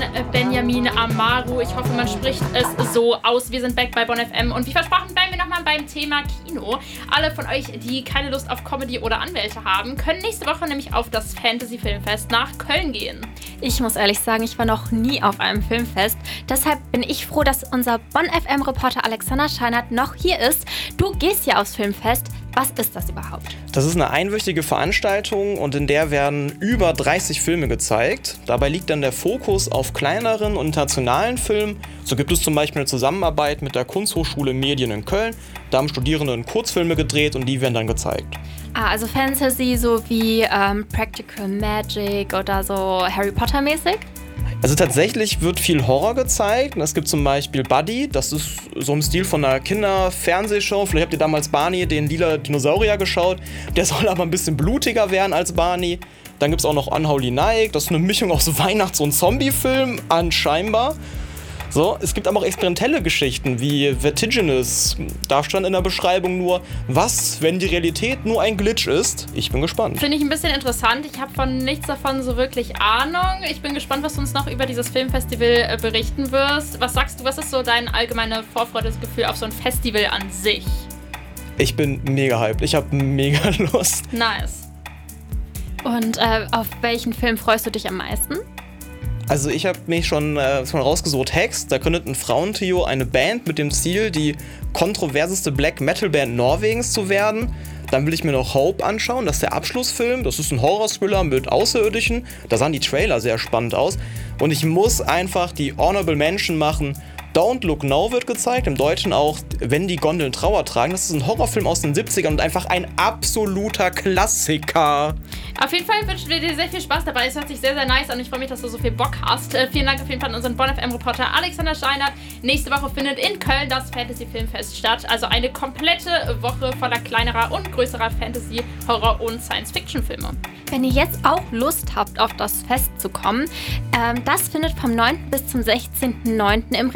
Benjamin Amaru. Ich hoffe, man spricht es so aus. Wir sind back bei Bonn FM und wie versprochen bleiben wir nochmal beim Thema Kino. Alle von euch, die keine Lust auf Comedy oder Anwälte haben, können nächste Woche nämlich auf das Fantasy-Filmfest nach Köln gehen. Ich muss ehrlich sagen, ich war noch nie auf einem Filmfest. Deshalb bin ich froh, dass unser Bonn FM-Reporter Alexander Scheinert noch hier ist. Du gehst ja aufs Filmfest. Was ist das überhaupt? Das ist eine einwöchige Veranstaltung und in der werden über 30 Filme gezeigt. Dabei liegt dann der Fokus auf kleineren und internationalen Filmen. So gibt es zum Beispiel eine Zusammenarbeit mit der Kunsthochschule Medien in Köln. Da haben Studierende Kurzfilme gedreht und die werden dann gezeigt. Also Fantasy, so wie Practical Magic oder so Harry Potter mäßig? Also tatsächlich wird viel Horror gezeigt. Es gibt zum Beispiel Buddy, das ist so im Stil von einer Kinder-Fernsehshow. Vielleicht habt ihr damals Barney, den lila Dinosaurier, geschaut. Der soll aber ein bisschen blutiger werden als Barney. Dann gibt es auch noch Unholy Night, das ist eine Mischung aus Weihnachts- und Zombie-Film, anscheinend. So, es gibt aber auch experimentelle Geschichten wie Vertiginous. Da stand in der Beschreibung nur, was, wenn die Realität nur ein Glitch ist? Ich bin gespannt. Finde ich ein bisschen interessant. Ich habe von nichts davon so wirklich Ahnung. Ich bin gespannt, was du uns noch über dieses Filmfestival berichten wirst. Was sagst du, was ist so dein allgemeines Vorfreudesgefühl auf so ein Festival an sich? Ich bin mega hyped. Ich habe mega Lust. Nice. Und auf welchen Film freust du dich am meisten? Also ich habe mich schon rausgesucht, Hex. Da gründet ein Frauentrio eine Band mit dem Ziel, die kontroverseste Black-Metal-Band Norwegens zu werden. Dann will ich mir noch Hope anschauen, das ist der Abschlussfilm. Das ist ein Horror-Thriller mit Außerirdischen. Da sahen die Trailer sehr spannend aus. Und ich muss einfach die Honorable Mention machen. Don't Look Now wird gezeigt, im Deutschen auch Wenn die Gondeln Trauer tragen. Das ist ein Horrorfilm aus den 70ern und einfach ein absoluter Klassiker. Auf jeden Fall wünschen wir dir sehr viel Spaß dabei. Es hört sich sehr, sehr nice an und ich freue mich, dass du so viel Bock hast. Vielen Dank auf jeden Fall an unseren Bonn FM-Reporter Alexander Scheinert. Nächste Woche findet in Köln das Fantasy-Filmfest statt. Also eine komplette Woche voller kleinerer und größerer Fantasy-, Horror- und Science-Fiction-Filme. Wenn ihr jetzt auch Lust habt, auf das Fest zu kommen, das findet vom 9. bis zum 16.09. im